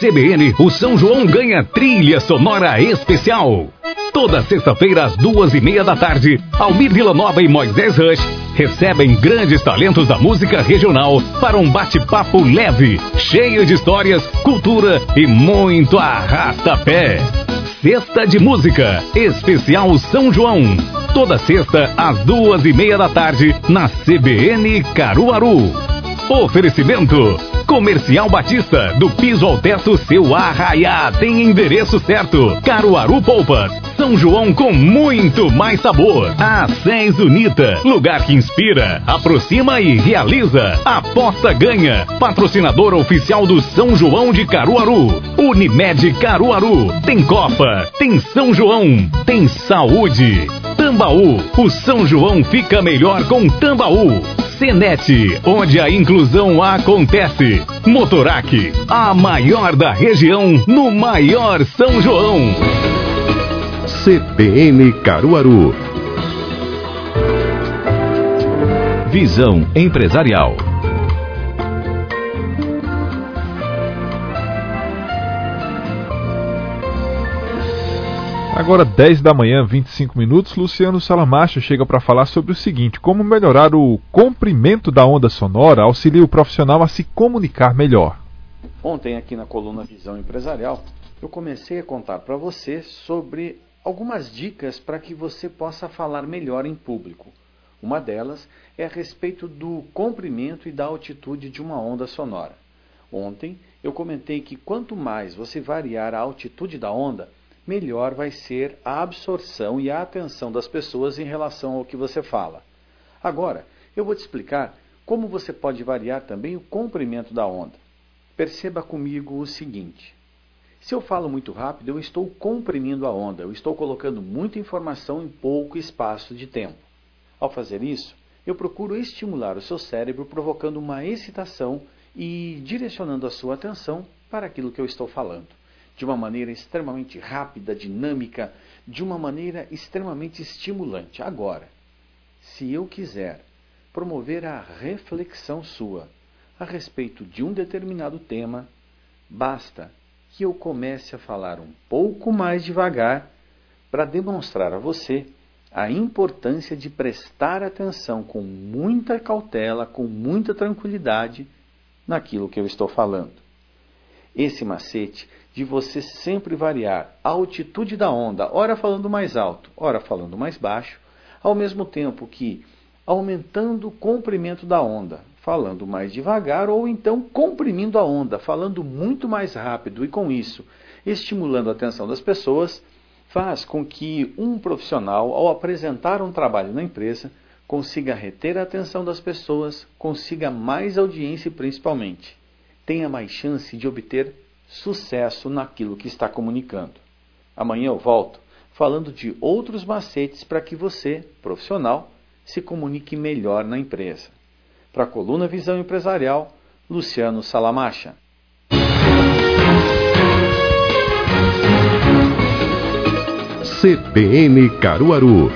CBN, o São João ganha trilha sonora especial. Toda sexta-feira às 2:30 da tarde, Almir Villanova e Moisés Rush recebem grandes talentos da música regional para um bate-papo leve, cheio de histórias, cultura e muito arrasta-pé. Sexta de Música, especial São João. Toda sexta às 2:30 da tarde, na CBN Caruaru. Oferecimento: Comercial Batista, do piso ao teto, seu arraiá tem endereço certo. Caruaru Polpas, São João com muito mais sabor. A Cés Unita, lugar que inspira, aproxima e realiza. Aposta Ganha, patrocinador oficial do São João de Caruaru. Unimed Caruaru, tem Copa, tem São João, tem saúde. Tambaú, o São João fica melhor com Tambaú. Senet, onde a inclusão acontece. Motorac, a maior da região, no maior São João. CBN Caruaru. Visão empresarial. Agora 10 da manhã, 25 minutos, Luciano Salamacha chega para falar sobre o seguinte: como melhorar o comprimento da onda sonora auxilia o profissional a se comunicar melhor. Ontem aqui na coluna Visão Empresarial, eu comecei a contar para você sobre algumas dicas para que você possa falar melhor em público. Uma delas é a respeito do comprimento e da altitude de uma onda sonora. Ontem eu comentei que quanto mais você variar a altitude da onda, melhor vai ser a absorção e a atenção das pessoas em relação ao que você fala. Agora, eu vou te explicar como você pode variar também o comprimento da onda. Perceba comigo o seguinte: se eu falo muito rápido, eu estou comprimindo a onda, eu estou colocando muita informação em pouco espaço de tempo. Ao fazer isso, eu procuro estimular o seu cérebro, provocando uma excitação e direcionando a sua atenção para aquilo que eu estou falando. De uma maneira extremamente rápida, dinâmica, de uma maneira extremamente estimulante. Agora, se eu quiser promover a reflexão sua a respeito de um determinado tema, basta que eu comece a falar um pouco mais devagar para demonstrar a você a importância de prestar atenção com muita cautela, com muita tranquilidade naquilo que eu estou falando. Esse macete de você sempre variar a altitude da onda, ora falando mais alto, ora falando mais baixo, ao mesmo tempo que aumentando o comprimento da onda, falando mais devagar, ou então comprimindo a onda, falando muito mais rápido, e com isso estimulando a atenção das pessoas, faz com que um profissional, ao apresentar um trabalho na empresa, consiga reter a atenção das pessoas, consiga mais audiência e principalmente tenha mais chance de obter sucesso naquilo que está comunicando. Amanhã eu volto falando de outros macetes para que você, profissional, se comunique melhor na empresa. Para a coluna Visão Empresarial, Luciano Salamacha. CBN Caruaru.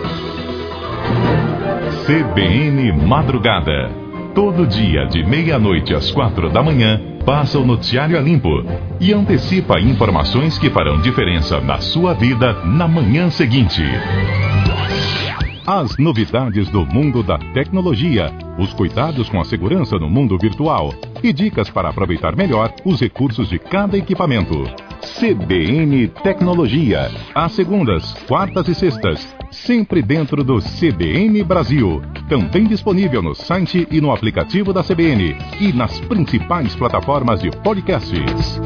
CBN Madrugada. Todo dia, de meia-noite às 4 da manhã, passa o noticiário a limpo e antecipa informações que farão diferença na sua vida na manhã seguinte. As novidades do mundo da tecnologia, os cuidados com a segurança no mundo virtual e dicas para aproveitar melhor os recursos de cada equipamento. CBN Tecnologia, às segundas, quartas e sextas, sempre dentro do CBN Brasil. Também disponível no site e no aplicativo da CBN e nas principais plataformas de podcasts.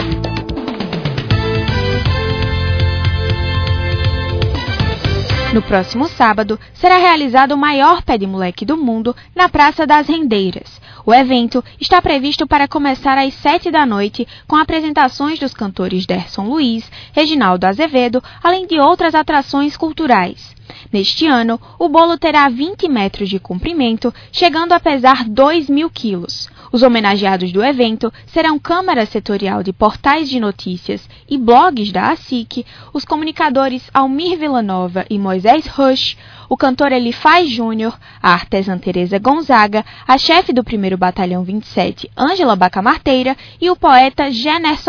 No próximo sábado, será realizado o maior pé de moleque do mundo na Praça das Rendeiras. O evento está previsto para começar às 7 da noite, com apresentações dos cantores Derson Luiz, Reginaldo Azevedo, além de outras atrações culturais. Neste ano, o bolo terá 20 metros de comprimento, chegando a pesar 2.000 quilos. Os homenageados do evento serão Câmara Setorial de Portais de Notícias e blogs da ASIC, os comunicadores Almir Villanova e Moisés Rush, o cantor Elifaz Júnior, a artesã Tereza Gonzaga, a chefe do 1º Batalhão 27, Ângela Bacamarteira, e o poeta Generson